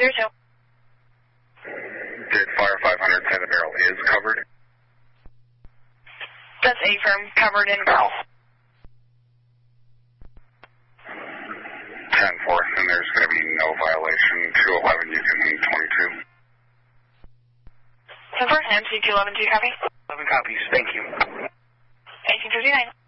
202. Did Fire 500 say the barrel is covered? That's A-firm, covered in barrel. 10-4, and there's going to be no violation. 211, you can 22. 10-4, MC 211, do you copy? 11 copies, thank you. 1839.